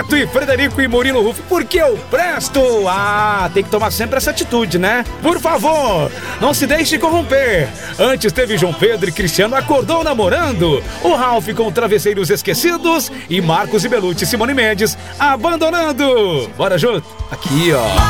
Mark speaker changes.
Speaker 1: Neto e Frederico e Murilo Ruff, porque eu presto. Tem que tomar sempre essa atitude, né? Por favor, não se deixe corromper. Antes teve João Pedro e Cristiano acordou namorando. O Ralph com Travesseiros Esquecidos e Marcos e Belucci e Simone Mendes abandonando. Bora junto? Aqui, ó.